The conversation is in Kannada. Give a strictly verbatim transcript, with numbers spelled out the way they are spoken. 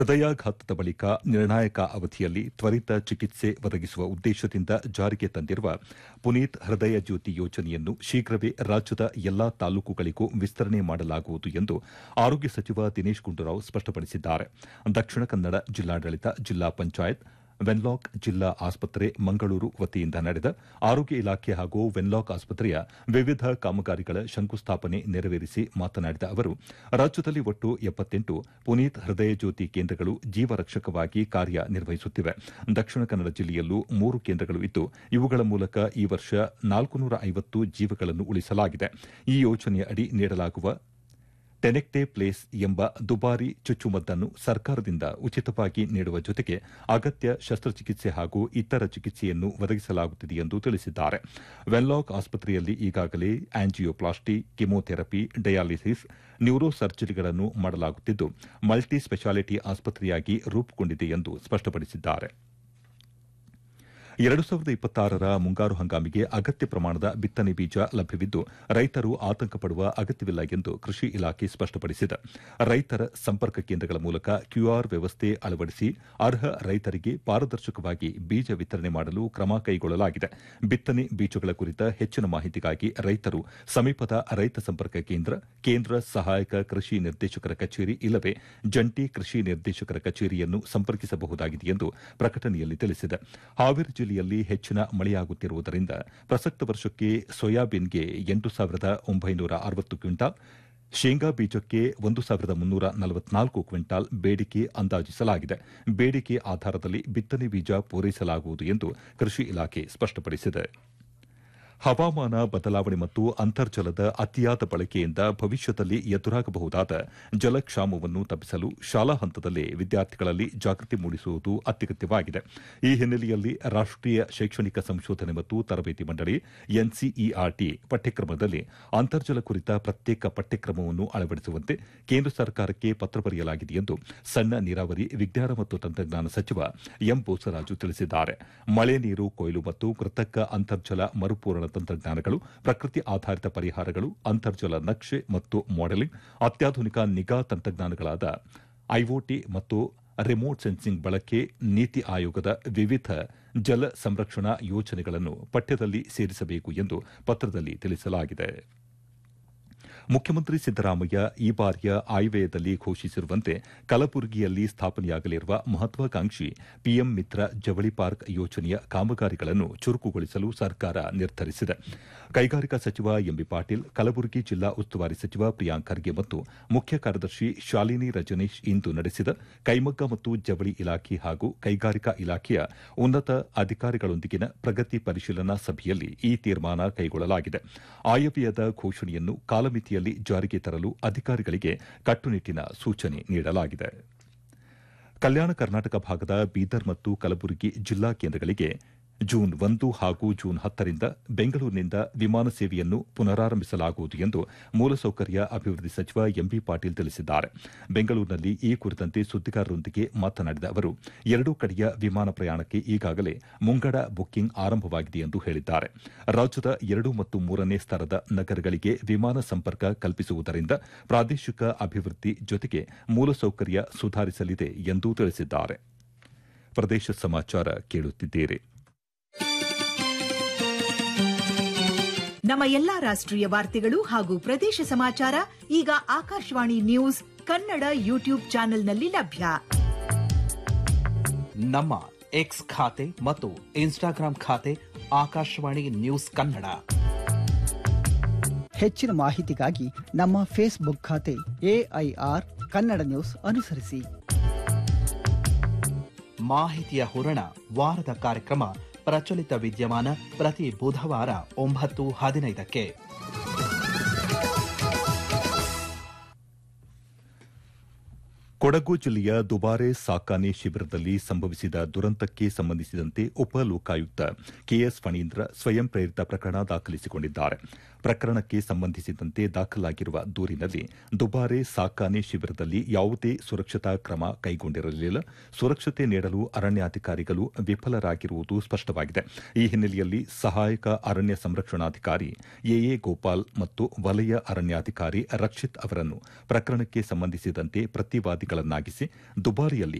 ಹೃದಯಾಘಾತದ ಬಳಿಕ ನಿರ್ಣಾಯಕ ಅವಧಿಯಲ್ಲಿ ತ್ವರಿತ ಚಿಕಿತ್ಸೆ ಒದಗಿಸುವ ಉದ್ದೇಶದಿಂದ ಜಾರಿಗೆ ತಂದಿರುವ ಪುನೀತ್ ಹೃದಯ ಜ್ಯೋತಿ ಯೋಜನೆಯನ್ನು ಶೀಘ್ರವೇ ರಾಜ್ಯದ ಎಲ್ಲಾ ತಾಲೂಕುಗಳಿಗೂ ವಿಸ್ತರಣೆ ಮಾಡಲಾಗುವುದು ಎಂದು ಆರೋಗ್ಯ ಸಚಿವ ದಿನೇಶ್ ಗುಂಡೂರಾವ್ ಸ್ಪಷ್ಟಪಡಿಸಿದ್ದಾರೆ. ದಕ್ಷಿಣ ಕನ್ನಡ ಜಿಲ್ಲಾಡಳಿತ, ಜಿಲ್ಲಾ ಪಂಚಾಯತ್, ವೆನ್ಲಾಕ್ ಜಿಲ್ಲಾ ಆಸ್ಪತ್ರೆ ಮಂಗಳೂರು ವತಿಯಿಂದ ನಡೆದ ಆರೋಗ್ಯ ಇಲಾಖೆ ಹಾಗೂ ವೆನ್ಲಾಕ್ ಆಸ್ಪತ್ರೆಯ ವಿವಿಧ ಕಾಮಗಾರಿಗಳ ಶಂಕುಸ್ಥಾಪನೆ ನೆರವೇರಿಸಿ ಮಾತನಾಡಿದ ಅವರು, ರಾಜ್ಯದಲ್ಲಿ ಒಟ್ಟು ಎಪ್ಪತ್ತೆಂಟು ಪುನೀತ್ ಹೃದಯ ಜ್ಯೋತಿ ಕೇಂದ್ರಗಳು ಜೀವರಕ್ಷಕವಾಗಿ ಕಾರ್ಯನಿರ್ವಹಿಸುತ್ತಿವೆ. ದಕ್ಷಿಣ ಕನ್ನಡ ಜಿಲ್ಲೆಯಲ್ಲೂ ಮೂರು ಕೇಂದ್ರಗಳು ಇದ್ದು, ಇವುಗಳ ಮೂಲಕ ಈ ವರ್ಷ ನಾಲ್ಕುನೂರ ಐವತ್ತು ಜೀವಗಳನ್ನು ಉಳಿಸಲಾಗಿದೆ. ಈ ಯೋಜನೆಯ ಅಡಿ ನೀಡಲಾಗುವ ಟೆನೆಕ್ಟೆ ಪ್ಲೇಸ್ ಎಂಬ ದುಬಾರಿ ಚುಚ್ಚುಮದ್ದನ್ನು ಸರ್ಕಾರದಿಂದ ಉಚಿತವಾಗಿ ನೀಡುವ ಜೊತೆಗೆ ಅಗತ್ಯ ಶಸ್ತ್ರಚಿಕಿತ್ಸೆ ಹಾಗೂ ಇತರ ಚಿಕಿತ್ಸೆಯನ್ನು ಒದಗಿಸಲಾಗುತ್ತಿದೆ ಎಂದು ತಿಳಿಸಿದ್ದಾರೆ. ವೆನ್ಲಾಕ್ ಆಸ್ಪತ್ರೆಯಲ್ಲಿ ಈಗಾಗಲೇ ಆಂಜಿಯೋಪ್ಲಾಸ್ಟಿ, ಕಿಮೋಥೆರಪಿ, ಡಯಾಲಿಸಿಸ್, ನ್ಯೂರೋ ಸರ್ಜರಿಗಳನ್ನು ಮಾಡಲಾಗುತ್ತಿದ್ದು, ಮಲ್ಟಿ ಸ್ಪೆಷಾಲಿಟಿ ಆಸ್ಪತ್ರೆಯಾಗಿ ರೂಪುಗೊಂಡಿದೆ ಎಂದು ಸ್ಪಷ್ಟಪಡಿಸಿದ್ದಾರೆ. ಎರಡು ಸಾವಿರದ ಇಪ್ಪತ್ತಾರರ ಮುಂಗಾರು ಹಂಗಾಮಿಗೆ ಅಗತ್ಯ ಪ್ರಮಾಣದ ಬಿತ್ತನೆ ಬೀಜ ಲಭ್ಯವಿದ್ದು, ರೈತರು ಆತಂಕ ಪಡುವ ಅಗತ್ಯವಿಲ್ಲ ಎಂದು ಕೃಷಿ ಇಲಾಖೆ ಸ್ಪಷ್ಟಪಡಿಸಿದೆ. ರೈತರ ಸಂಪರ್ಕ ಕೇಂದ್ರಗಳ ಮೂಲಕ ಕ್ಯೂಆರ್ ವ್ಯವಸ್ಥೆ ಅಳವಡಿಸಿ ಅರ್ಹ ರೈತರಿಗೆ ಪಾರದರ್ಶಕವಾಗಿ ಬೀಜ ವಿತರಣೆ ಮಾಡಲು ಕ್ರಮ ಕೈಗೊಳ್ಳಲಾಗಿದೆ. ಬಿತ್ತನೆ ಬೀಜಗಳ ಕುರಿತ ಹೆಚ್ಚಿನ ಮಾಹಿತಿಗಾಗಿ ರೈತರು ಸಮೀಪದ ರೈತ ಸಂಪರ್ಕ ಕೇಂದ್ರ, ಕೇಂದ್ರ ಸಹಾಯಕ ಕೃಷಿ ನಿರ್ದೇಶಕರ ಕಚೇರಿ ಇಲ್ಲವೇ ಜಂಟಿ ಕೃಷಿ ನಿರ್ದೇಶಕರ ಕಚೇರಿಯನ್ನು ಸಂಪರ್ಕಿಸಬಹುದಾಗಿದೆ ಎಂದು ಪ್ರಕಟಣೆಯಲ್ಲಿ ತಿಳಿಸಿದೆ. ಹಾವೇರಿ ಜಿಲ್ಲೆಯಲ್ಲಿ ಹೆಚ್ಚಿನ ಮಳೆಯಾಗುತ್ತಿರುವುದರಿಂದ ಪ್ರಸಕ್ತ ವರ್ಷಕ್ಕೆ ಸೋಯಾಬೀನ್ಗೆ ಎಂಟು ಸಾವಿರದ ಒಂಬೈನೂರ ಅರವತ್ತು ಕ್ವಿಂಟಾಲ್, ಶೇಂಗಾ ಬೀಜಕ್ಕೆ ಒಂದು ಸಾವಿರದ ಮುನ್ನೂರ ನಲವತ್ನಾಲ್ಕು ಕ್ವಿಂಟಾಲ್ ಬೇಡಿಕೆ ಅಂದಾಜಿಸಲಾಗಿದೆ. ಬೇಡಿಕೆ ಆಧಾರದಲ್ಲಿ ಬಿತ್ತನೆ ಬೀಜ ಪೂರೈಸಲಾಗುವುದು ಎಂದು ಕೃಷಿ ಇಲಾಖೆ ಸ್ಪಷ್ಟಪಡಿಸಿದೆ. ಹವಾಮಾನ ಬದಲಾವಣೆ ಮತ್ತು ಅಂತರ್ಜಲದ ಅತಿಯಾದ ಬಳಕೆಯಿಂದ ಭವಿಷ್ಯದಲ್ಲಿ ಎದುರಾಗಬಹುದಾದ ಜಲಕ್ಷಾಮವನ್ನು ತಪ್ಪಿಸಲು ಶಾಲಾ ಹಂತದಲ್ಲೇ ವಿದ್ಯಾರ್ಥಿಗಳಲ್ಲಿ ಜಾಗೃತಿ ಮೂಡಿಸುವುದು ಅತ್ಯಗತ್ಯವಾಗಿದೆ. ಈ ಹಿನ್ನೆಲೆಯಲ್ಲಿ ರಾಷ್ಟೀಯ ಶೈಕ್ಷಣಿಕ ಸಂಶೋಧನೆ ಮತ್ತು ತರಬೇತಿ ಮಂಡಳಿ ಎನ್ಸಿಇಆರ್ಟಿ ಪಠ್ಯಕ್ರಮದಲ್ಲಿ ಅಂತರ್ಜಲ ಕುರಿತ ಪ್ರತ್ಯೇಕ ಪಠ್ಯಕ್ರಮವನ್ನು ಅಳವಡಿಸುವಂತೆ ಕೇಂದ್ರ ಸರ್ಕಾರಕ್ಕೆ ಪತ್ರ ಬರೆಯಲಾಗಿದೆ ಎಂದು ಸಣ್ಣ ನೀರಾವರಿ, ವಿಜ್ಞಾನ ಮತ್ತು ತಂತ್ರಜ್ಞಾನ ಸಚಿವ ಎಂ ಬೋಸರಾಜು ತಿಳಿಸಿದ್ದಾರೆ. ಮಳೆ ನೀರು ಕೊಯ್ಲು ಮತ್ತು ಕೃತಕ ಅಂತರ್ಜಲ ಮರುಪೂರಣ ತಂತ್ರಜ್ಞಾನಗಳು, ಪ್ರಕೃತಿ ಆಧಾರಿತ ಪರಿಹಾರಗಳು, ಅಂತರ್ಜಲ ನಕ್ಷೆ ಮತ್ತು ಮಾಡೆಲಿಂಗ್, ಅತ್ಯಾಧುನಿಕ ನಿಗಾ ತಂತ್ರಜ್ಞಾನಗಳಾದ ಐಒಟಿ ಮತ್ತು ರಿಮೋಟ್ ಸೆನ್ಸಿಂಗ್ ಬಳಕೆ, ನೀತಿ ಆಯೋಗದ ವಿವಿಧ ಜಲ ಸಂರಕ್ಷಣಾ ಯೋಜನೆಗಳನ್ನು ಪಠ್ಯದಲ್ಲಿ ಸೇರಿಸಬೇಕು ಎಂದು ಪತ್ರದಲ್ಲಿ ತಿಳಿಸಲಾಗಿದೆ. ಮುಖ್ಯಮಂತ್ರಿ ಸಿದ್ದರಾಮಯ್ಯ ಈ ಬಾರಿಯ ಆಯವ್ಯಯದಲ್ಲಿ ಘೋಷಿಸಿರುವಂತೆ ಕಲಬುರಗಿಯಲ್ಲಿ ಸ್ಥಾಪನೆಯಾಗಲಿರುವ ಮಹತ್ವಾಕಾಂಕ್ಷಿ ಪಿಎಂ ಮಿತ್ರ ಜವಳಿ ಪಾರ್ಕ್ ಯೋಜನೆಯ ಕಾಮಗಾರಿಗಳನ್ನು ಚುರುಕುಗೊಳಿಸಲು ಸರ್ಕಾರ ನಿರ್ಧರಿಸಿದೆ. ಕೈಗಾರಿಕಾ ಸಚಿವ ಎಂಬಿ ಪಾಟೀಲ್, ಕಲಬುರಗಿ ಜಿಲ್ಲಾ ಉಸ್ತುವಾರಿ ಸಚಿವ ಪ್ರಿಯಾಂಕ್ ಖರ್ಗೆ ಮತ್ತು ಮುಖ್ಯ ಕಾರ್ಯದರ್ಶಿ ಶಾಲಿನಿ ರಜನೀಶ್ ಇಂದು ನಡೆಸಿದ ಕೈಮಗ್ಗ ಮತ್ತು ಜವಳಿ ಇಲಾಖೆ ಹಾಗೂ ಕೈಗಾರಿಕಾ ಇಲಾಖೆಯ ಉನ್ನತ ಅಧಿಕಾರಿಗಳೊಂದಿಗಿನ ಪ್ರಗತಿ ಪರಿಶೀಲನಾ ಸಭೆಯಲ್ಲಿ ಈ ತೀರ್ಮಾನ ಕೈಗೊಳ್ಳಲಾಗಿದೆ. ಆಯವ್ಯಯದ ಘೋಷಣೆಯನ್ನು ಕಾಲಮಿತಿಯಲ್ಲಿ ಜಾರಿಗೆ ತರಲು ಅಧಿಕಾರಿಗಳಿಗೆ ಕಟ್ಟುನಿಟ್ಟಿನ ಸೂಚನೆ ನೀಡಲಾಗಿದೆ. ಕಲ್ಯಾಣ ಕರ್ನಾಟಕ ಭಾಗದ ಬೀದರ್ ಮತ್ತು ಕಲಬುರಗಿ ಜಿಲ್ಲಾ ಕೇಂದ್ರಗಳಿಗೆ ಜೂನ್ ಒಂದು ಹಾಗೂ ಜೂನ್ ಹತ್ತರಿಂದ ಬೆಂಗಳೂರಿನಿಂದ ವಿಮಾನ ಸೇವೆಯನ್ನು ಪುನರಾರಂಭಿಸಲಾಗುವುದು ಎಂದು ಮೂಲಸೌಕರ್ಯ ಅಭಿವೃದ್ಧಿ ಸಚಿವ ಎಂಬಿ ಪಾಟೀಲ್ ತಿಳಿಸಿದ್ದಾರೆ. ಬೆಂಗಳೂರಿನಲ್ಲಿ ಈ ಕುರಿತಂತೆ ಸುದ್ದಿಗಾರರೊಂದಿಗೆ ಮಾತನಾಡಿದ ಅವರು, ಎರಡೂ ಕಡೆಯ ವಿಮಾನ ಪ್ರಯಾಣಕ್ಕೆ ಈಗಾಗಲೇ ಮುಂಗಡ ಬುಕ್ಕಿಂಗ್ ಆರಂಭವಾಗಿದೆ ಎಂದು ಹೇಳಿದ್ದಾರೆ. ರಾಜ್ಯದ ಎರಡು ಮತ್ತು ಮೂರನೇ ಸ್ತರದ ನಗರಗಳಿಗೆ ವಿಮಾನ ಸಂಪರ್ಕ ಕಲ್ಪಿಸುವುದರಿಂದ ಪ್ರಾದೇಶಿಕ ಅಭಿವೃದ್ಧಿ ಜೊತೆಗೆ ಮೂಲಸೌಕರ್ಯ ಸುಧಾರಿಸಲಿದೆ ಎಂದು ತಿಳಿಸಿದ್ದಾರೆ. ಪ್ರದೇಶ ಸಮಾಚಾರ ಕೇಳುತ್ತಿದ್ದೀರಿ. ನಮ್ಮ ಎಲ್ಲಾ ರಾಷ್ಟ್ರೀಯ ವಾರ್ತೆಗಳು ಹಾಗೂ ಪ್ರದೇಶ ಸಮಾಚಾರ ಈಗ ಆಕಾಶವಾಣಿ ನ್ಯೂಸ್ ಕನ್ನಡ ಯೂಟ್ಯೂಬ್ ಚಾನೆಲ್ನಲ್ಲಿ ಲಭ್ಯ. ನಮ್ಮ ಎಕ್ಸ್ ಖಾತೆ ಮತ್ತು ಇನ್ಸ್ಟಾಗ್ರಾಂ ಖಾತೆ ಆಕಾಶವಾಣಿ ನ್ಯೂಸ್ ಕನ್ನಡ. ಹೆಚ್ಚಿನ ಮಾಹಿತಿಗಾಗಿ ನಮ್ಮ ಫೇಸ್ಬುಕ್ ಖಾತೆ ಎಐಆರ್ ಕನ್ನಡ ನ್ಯೂಸ್ ಅನುಸರಿಸಿ. ಮಾಹಿತಿಯ ಹೂರಣ, ವಾರದ ಕಾರ್ಯಕ್ರಮ ಪ್ರಚಲಿತ ವಿದ್ಯಮಾನ ಪ್ರತಿ ಬುಧವಾರ ಒಂಬತ್ತು ಹದಿನೈದಕ್ಕೆ. ಕೊಡಗು ಜಿಲ್ಲೆಯ ದುಬಾರೆ ಸಾಕಾನೆ ಶಿಬಿರದಲ್ಲಿ ಸಂಭವಿಸಿದ ದುರಂತಕ್ಕೆ ಸಂಬಂಧಿಸಿದಂತೆ ಉಪ ಲೋಕಾಯುಕ್ತ ಕೆಎಸ್ ಫಣೀಂದ್ರ ಸ್ವಯಂ ಪ್ರೇರಿತ ಪ್ರಕರಣ ದಾಖಲಿಸಿಕೊಂಡಿದ್ದಾರೆ. ಪ್ರಕರಣಕ್ಕೆ ಸಂಬಂಧಿಸಿದಂತೆ ದಾಖಲಾಗಿರುವ ದೂರಿನಲ್ಲಿ ದುಬಾರೆ ಸಾಕಾನೆ ಶಿಬಿರದಲ್ಲಿ ಯಾವುದೇ ಸುರಕ್ಷತಾ ಕ್ರಮ ಕೈಗೊಂಡಿರಲಿಲ್ಲ, ಸುರಕ್ಷತೆ ನೀಡಲು ಅರಣ್ಯಾಧಿಕಾರಿಗಳು ವಿಫಲರಾಗಿರುವುದು ಸ್ಪಷ್ಟವಾಗಿದೆ. ಈ ಹಿನ್ನೆಲೆಯಲ್ಲಿ ಸಹಾಯಕ ಅರಣ್ಯ ಸಂರಕ್ಷಣಾಧಿಕಾರಿ ಎಎ ಗೋಪಾಲ್ ಮತ್ತು ವಲಯ ಅರಣ್ಯಾಧಿಕಾರಿ ರಕ್ಷಿತ್ ಅವರನ್ನು ಪ್ರಕರಣಕ್ಕೆ ಸಂಬಂಧಿಸಿದಂತೆ ಪ್ರತಿವಾದಿಗಳ ಗಳನ್ನಾಗಿಸಿ ದುಬಾರಿಯಲ್ಲಿ